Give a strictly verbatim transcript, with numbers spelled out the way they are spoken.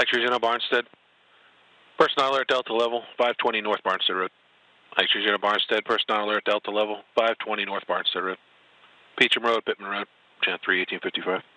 X-Ray Zeno Barnstead. Personnel alert Delta level, five twenty North Barnstead Road. X-Ray Zeno Barnstead, personnel alert Delta level, five twenty North Barnstead Road. Peacham Road, Pittman Road, channel three, eighteen fifty-five.